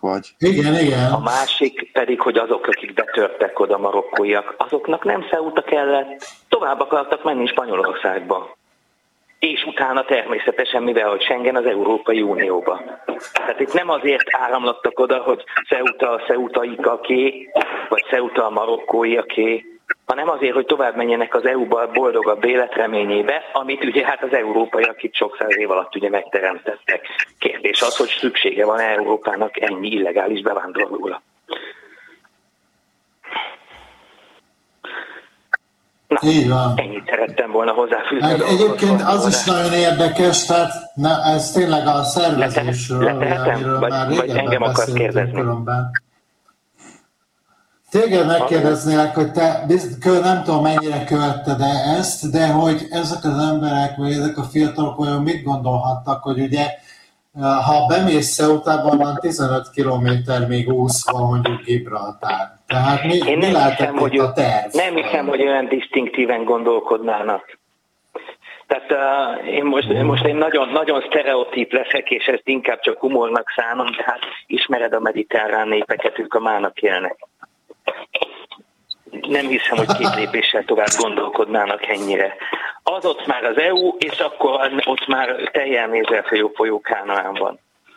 vagy. Igen, igen. A másik pedig, hogy azok, akik betörtek oda marokkóiak, azoknak nem Ceuta kellett, tovább akartak menni Spanyolországba. És utána természetesen, mivel hogy Schengen az Európai Unióba. Tehát itt nem azért áramlattak oda, hogy Ceuta a ceutaiaké, vagy Ceuta a marokkóiaké, hanem azért, hogy tovább menjenek az EU-ba boldogabb életreményébe, amit ugye hát az európaiak itt sok száz év alatt ugye megteremtettek. Kérdés az, hogy szüksége van Európának ennyi illegális bevándorlóra. Na, ennyit szerettem volna hozzáfűzni. Egyébként az is nagyon érdekes, tehát ez tényleg a szervezésről, amiről már régebben beszéltünk különben. Téged megkérdeznélek, hogy te nem tudom mennyire követted ezt, de hogy ezek az emberek, vagy ezek a fiatalok olyan mit gondolhattak, hogy ugye ha bemész Ceutában, van 15 kilométer még úszva mondjuk Gibraltár. Tehát mi lehetett itt a terv? Nem hiszem, hogy olyan disztinktíven gondolkodnának. Tehát én most nagyon, nagyon sztereotíp leszek, és ezt inkább csak humornak szánom, de hát ismered a mediterrán népeket, ők a mának élnek. Nem hiszem, hogy 2 lépéssel tovább gondolkodnának ennyire. Az ott már az EU, és akkor ott már teljel mézzel folyó Kánaán van.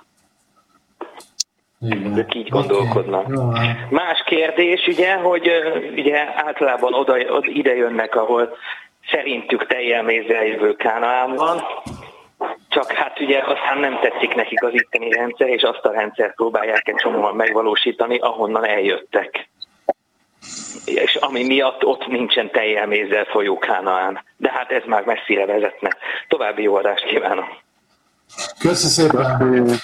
Igen. Ők így gondolkodnak. Okay. Más kérdés, ugye, hogy ugye általában ide jönnek, ahol szerintük teljel mézzel jövő Kánaán van, csak hát ugye aztán nem tetszik nekik az itteni rendszer, és azt a rendszert próbálják egy csomóan megvalósítani, ahonnan eljöttek. És ami miatt ott nincsen teljel mézzel folyó Kánaán. De hát ez már messzire vezetne. További jó adást kívánok! Köszönöm szépen!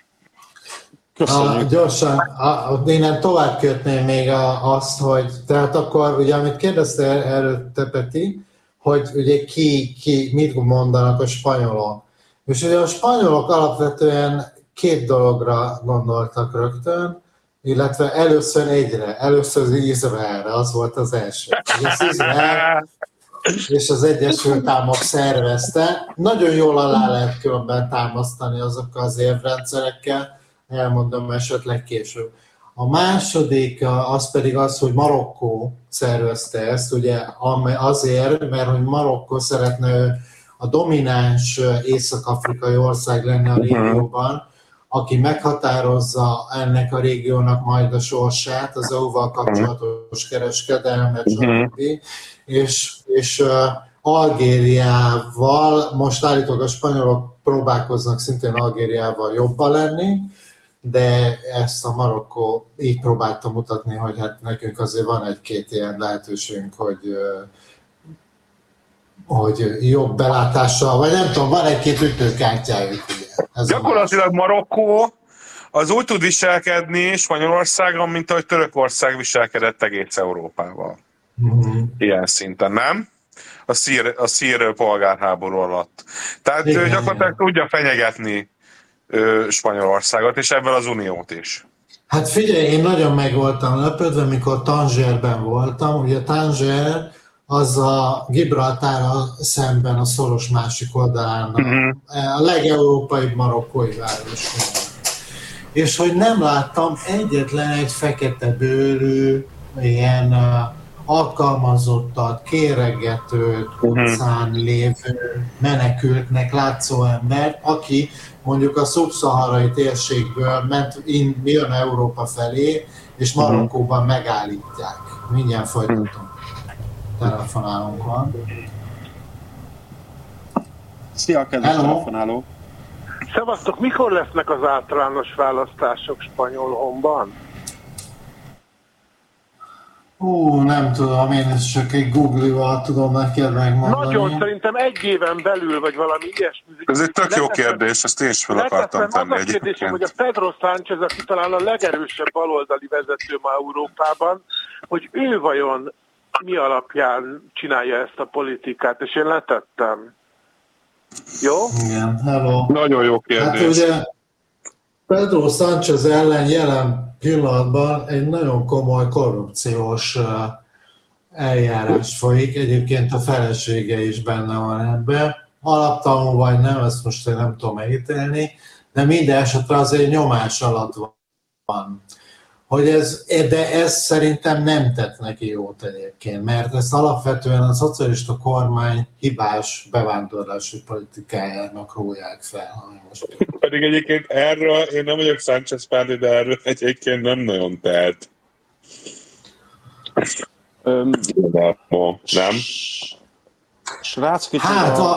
Gyorsan, én tovább kötném még azt, hogy tehát akkor, ugye amit kérdezte előtte Peti, hogy ugye ki mit mondanak a spanyolok. És ugye a spanyolok alapvetően 2 dologra gondoltak rögtön, illetve először az Izraelre, az volt az első. Az Izrael és az Egyesült Államok szervezte. Nagyon jól alá lehet különben támasztani azokkal az érvrendszerekkel, elmondom esetleg később. A második az pedig az, hogy Marokkó szervezte ezt, ugye azért, mert hogy Marokkó szeretne a domináns észak-afrikai ország lenne a régióban, aki meghatározza ennek a régiónak majd a sorsát, az EU-val kapcsolatos kereskedelmet, stb. És Algériával, most állítólag a spanyolok próbálkoznak szintén Algériával jobban lenni, de ezt a Marokkó így próbálta mutatni, hogy hát nekünk azért van 1-2 ilyen lehetőségünk, hogy jobb belátással, vagy nem tudom, van 1-2 ütőkártyájuk. Gyakorlatilag Marokkó az úgy tud viselkedni Spanyolországon, mint ahogy Törökország viselkedett egész Európával. Ilyen szinten, nem? A szír polgárháború alatt. Tehát ő gyakorlatilag tudja fenyegetni Spanyolországot, és ebben az Uniót is. Hát figyelj, én nagyon meg voltam lepődve, mikor Tangerben voltam. Ugye Tanger az a Gibraltárral szemben a szoros másik oldalán a legeurópaibb marokkói város. És hogy nem láttam egyetlen egy fekete bőrű, ilyen alkalmazottat, kéregetőt, utcán lévő, menekültnek látszó embert, aki mondjuk a szubszaharai térségből jön Európa felé, és Marokkóban megállítják. Mindjárt folytatom. Telefonálunk van. Szia, kedves telefonáló! Szevasztok, mikor lesznek az általános választások Spanyolhonban? Nem tudom, én ezt csak egy Google-val tudom neked megmondani. Nagyon, szerintem 1 éven belül, vagy valami ilyesmi. Ez egy tök jó kérdés, ezt én is fel akartam tenni egyébként. Az a kérdésem, hogy a Pedro Sánchez, aki talán a legerősebb baloldali vezető ma Európában, hogy ő vajon mi alapján csinálja ezt a politikát, és én letettem. Jó? Igen, hello. Nagyon jó kérdés. Hát ugye Pedro Sánchez ellen jelen pillanatban egy nagyon komoly korrupciós eljárás folyik, egyébként a felesége is benne van ebben. Alaptalanul vagy nem, ezt most én nem tudom megítélni, de minden esetre azért nyomás alatt van. De ez szerintem nem tett neki jót egyébként, mert ezt alapvetően a szocialista kormány hibás bevándorlási politikájának róják fel. Pedig egyébként erről, én nem vagyok Sánchez párti, de erről egyébként nem nagyon tehet. Nem? Srácok, itt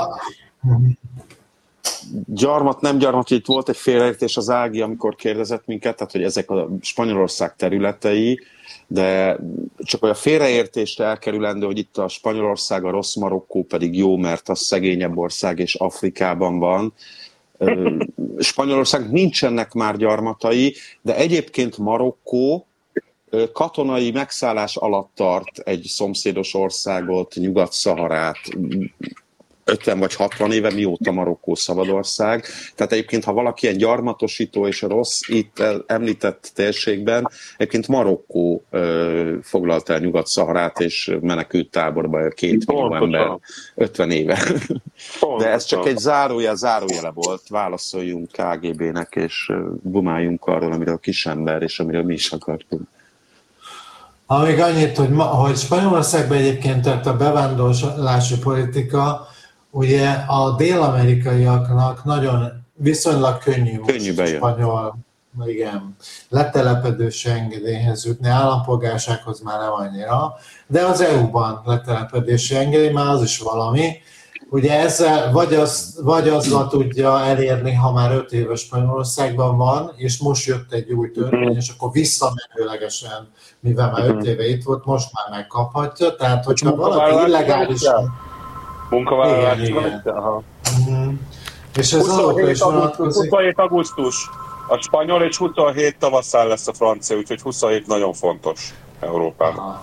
gyarmat, nem gyarmat, itt volt egy félreértés az Ági, amikor kérdezett minket, tehát hogy ezek a Spanyolország területei, de csak olyan félreértésre elkerülendő, hogy itt a Spanyolország, a rossz, Marokkó pedig jó, mert az szegényebb ország és Afrikában van. Spanyolország nincsenek már gyarmatai, de egyébként Marokkó katonai megszállás alatt tart egy szomszédos országot, Nyugat-Szaharát, 50 vagy 60 éve, mióta Marokkó szabadország. Tehát egyébként, ha valaki ilyen gyarmatosító és rossz itt említett térségben, egyébként Marokkó foglalta el Nyugat-Szaharát és menekült táborba 2 millió ember 50 éve. De ez csak egy zárójele volt. Válaszoljunk KGB-nek és bumáljunk arról, amiről a kisember és amiről mi is akartunk. Amíg annyit, hogy Spanyolországban egyébként tett a bevándorlási politika, ugye a dél-amerikaiaknak nagyon viszonylag könnyű spanyol, igen, letelepedési engedélyhez jutni, állampolgársághoz már nem annyira, de az EU-ban letelepedési engedély már az is valami. Ugye ezzel vagy azzal tudja elérni, ha már 5 éves Spanyolországban van, és most jött egy új törvény, és akkor visszamenőlegesen, mivel már 5 éve itt volt, most már megkaphatja. Tehát, hogyha valaki illegálisan... Munkavállalás. Igen. És ez azóta is vonatkozik. 27 augusztus a spanyol, és 27 tavaszán lesz a francia, úgyhogy 27 nagyon fontos Európában.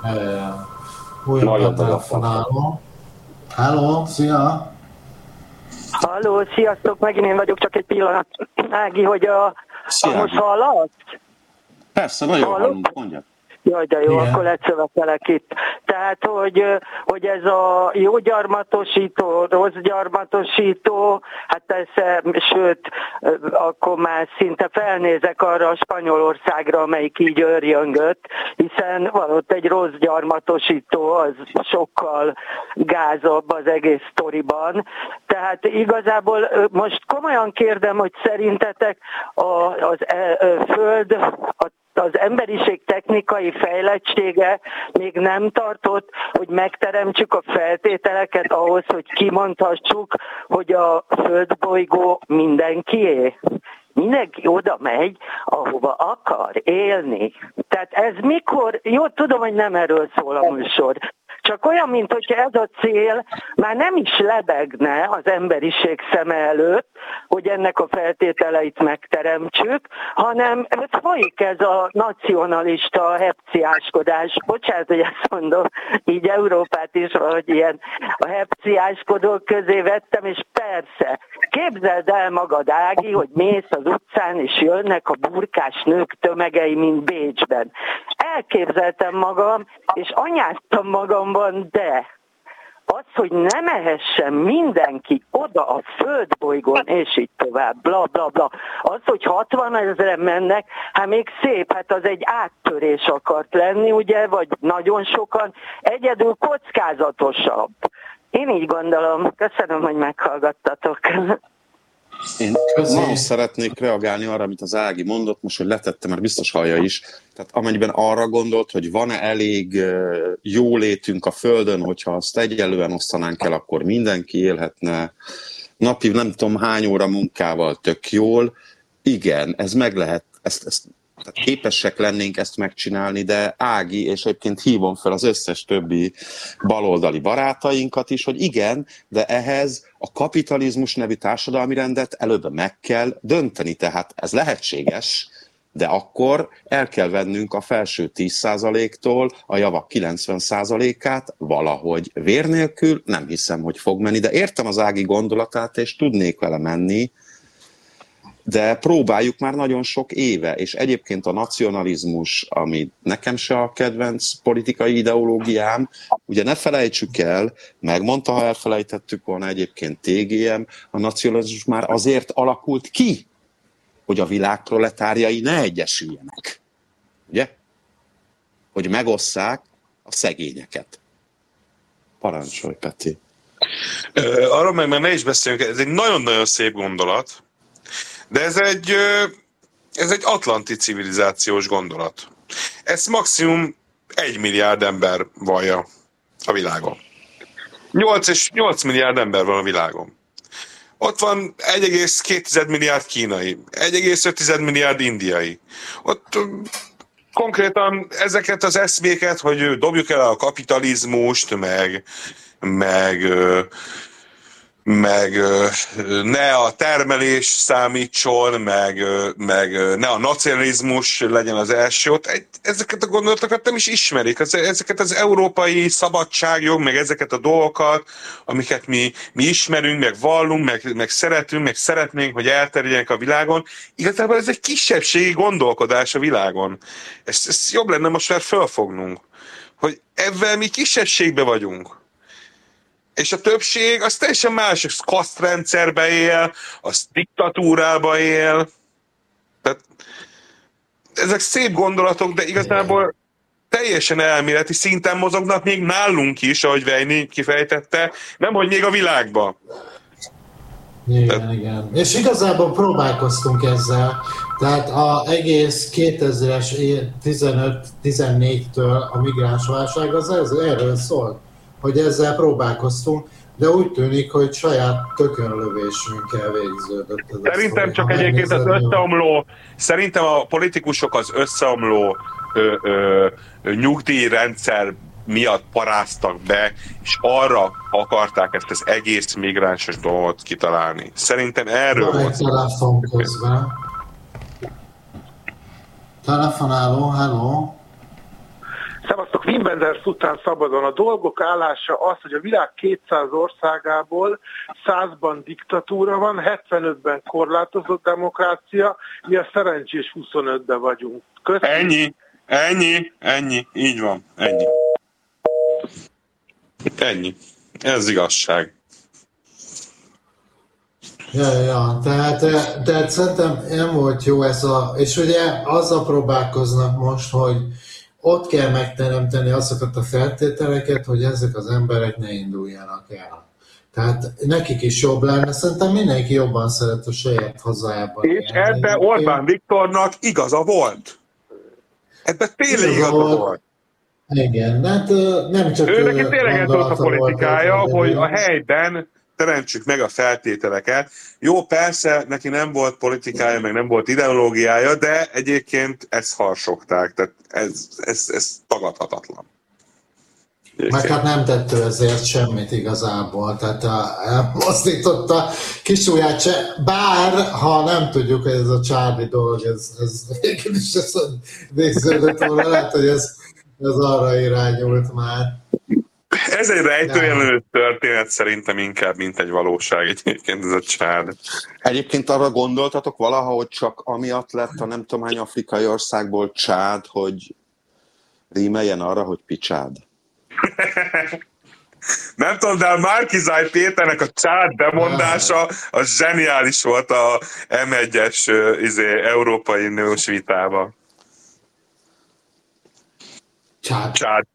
Újra telefonálom. Halló, szia! Halló, sziasztok, megint én vagyok, csak egy pillanat. Ági, hogy most hallasz? Persze, nagyon hallunk, mondjad. Jaj, de jó, igen. Akkor lecövetelek itt. Tehát, hogy ez a jó gyarmatosító, rossz gyarmatosító, hát persze, sőt, akkor már szinte felnézek arra a Spanyolországra, amelyik így őrjöngött, hiszen van ott egy rossz gyarmatosító, az sokkal gázabb az egész sztoriban. Tehát igazából most komolyan kérdem, hogy szerintetek Föld, az emberiség technikai fejlettsége még nem tartott, hogy megteremtsük a feltételeket ahhoz, hogy kimondhassuk, hogy a földbolygó mindenkié. Mindenki oda megy, ahova akar élni. Tehát ez mikor, jó, tudom, hogy nem erről szól a műsor, csak olyan, mint hogyha ez a cél már nem is lebegne az emberiség szeme előtt, hogy ennek a feltételeit megteremtsük, hanem folyik ez a nacionalista hepciáskodás. Bocsánat, hogy ezt mondom, így Európát is valahogy ilyen a hepciáskodók közé vettem, és persze, képzeld el magad, Ági, hogy mész az utcán, és jönnek a burkás nők tömegei, mint Bécsben. Elképzeltem magam, és anyáztam magamban, de az, hogy ne mehessen mindenki oda a földbolygón, és így tovább, bla bla bla. Az, hogy 60 000 mennek, hát még szép, hát az egy áttörés akart lenni, ugye, vagy nagyon sokan, egyedül kockázatosabb. Én így gondolom. Köszönöm, hogy meghallgattatok. Én nagyon szeretnék reagálni arra, amit az Ági mondott, most, hogy letette, mert biztos hallja is. Tehát amennyiben arra gondolt, hogy van-e elég jólétünk a Földön, hogyha azt egyenlően osztanánk el, akkor mindenki élhetne napi nem tudom hány óra munkával tök jól. Igen, ez meg lehet, tehát képesek lennénk ezt megcsinálni, de Ági, és egyébként hívom fel az összes többi baloldali barátainkat is, hogy igen, de ehhez a kapitalizmus nevű társadalmi rendet előbb meg kell dönteni, tehát ez lehetséges, de akkor el kell vennünk a felső 10%-tól a javak 90%-át valahogy vér nélkül, nem hiszem, hogy fog menni, de értem az Ági gondolatát, és tudnék vele menni, de próbáljuk már nagyon sok éve, és egyébként a nacionalizmus, ami nekem se a kedvenc politikai ideológiám, ugye ne felejtsük el, megmondta, ha elfelejtettük volna egyébként TGM, a nacionalizmus már azért alakult ki, hogy a világ proletárjai ne egyesüljenek. Ugye? Hogy megosszák a szegényeket. Parancsolj, Peti. Arról meg már ne is beszéljünk, ez egy nagyon-nagyon szép gondolat, de ez egy atlanti civilizációs gondolat. Ez maximum 1 milliárd ember vallja a világon. 8 milliárd ember van a világon. Ott van 1,2 milliárd kínai, 1,5 milliárd indiai. Ott konkrétan ezeket az eszméket, hogy dobjuk el a kapitalizmust, meg ne a termelés számítson, meg ne a nacionalizmus legyen az első. Ott ezeket a gondolatokat nem is ismerik. Ezeket az európai szabadságjog, meg ezeket a dolgokat, amiket mi ismerünk, meg vallunk, meg szeretünk, meg szeretnénk, hogy elterjedjenek a világon. Igazából ez egy kisebbségi gondolkodás a világon. Ezt jobb lenne most már fölfognunk, hogy ebben mi kisebbségbe vagyunk. És a többség az teljesen más, az kasztrendszerbe él, az diktatúrába él. Tehát ezek szép gondolatok, de igazából teljesen elméleti szinten mozognak még nálunk is, ahogy Vejni kifejtette, nemhogy még a világban. Igen. És igazából próbálkoztunk ezzel. Tehát az egész 2000-es 15-14-től a migránsválság az erről szólt, hogy ezzel próbálkoztunk, de úgy tűnik, hogy saját tökönlövésünkkel végződött. Szerintem csak egyébként az összeomló, szerintem a politikusok az összeomló nyugdíjrendszer miatt paráztak be, és arra akarták ezt az egész migránsos dolgot kitalálni. Szerintem erről van egy telefon közben. Telefonáló, hello. Szevasztok, Wim Wenders után szabadon. A dolgok állása az, hogy a világ 200 országából 100-ban diktatúra van, 75-ben korlátozott demokrácia, mi a szerencsés 25-ben vagyunk. Köszönöm. Ennyi. Így van, ennyi. Ez igazság. Ja, tehát szerintem nem volt jó ez és ugye azzal próbálkoznak most, hogy ott kell megteremteni azokat a feltételeket, hogy ezek az emberek ne induljanak el. Tehát nekik is jobb lenne, szerintem mindenki jobban szeret a saját hazájában. És ebben Orbán Viktornak igaza volt. Ebben tényleg igaza volt. Igen, hát nem csak ő neki tényleg ez volt a politikája, hogy a helyben teremtsük meg a feltételeket. Jó, persze, neki nem volt politikája, meg nem volt ideológiája, de egyébként ezt harsogták, tehát ez tagadhatatlan. Meg hát nem tett ő ezért semmit igazából, tehát elmozdította kisúját se, bár ha nem tudjuk, hogy ez a Charlie dolog, ez végül is végződött volna, lehet, hogy ez arra irányult már. Ez egy rejtőjelenő történet szerintem inkább, mint egy valóság egyébként ez a Csád. Egyébként arra gondoltatok valaha, hogy csak amiatt lett a nem tudom hány afrikai országból Csád, hogy rímeljen arra, hogy picsád? Nem tudom, de a Márki-Zay Péternek a Csád bemondása az zseniális volt a M1-es európai nős vitában. Csád.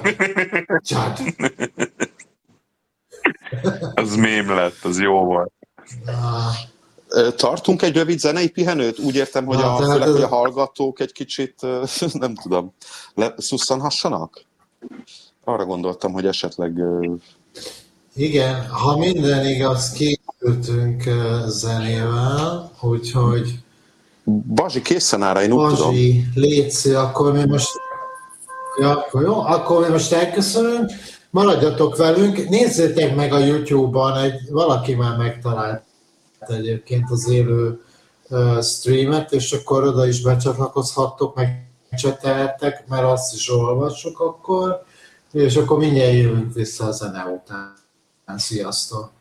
Az mém lett, az jó volt. Tartunk egy rövid zenei pihenőt? Úgy értem, hogy főleg, hogy a hallgatók egy kicsit, nem tudom, szusszanhassanak? Arra gondoltam, hogy esetleg... Igen, ha minden igaz, készültünk zenével, úgyhogy... Bazsi készen áll, én úgy tudom. Bazsi, létszi, akkor mi most... Ja, jó, akkor mi most elköszönünk, maradjatok velünk, nézzétek meg a YouTube-ban, valaki már megtalált egyébként az élő streamet, és akkor oda is becsatlakozhattok, meg csetelhettek, mert azt is olvassuk akkor, és akkor mindjárt jövünk vissza a zene után. Sziasztok!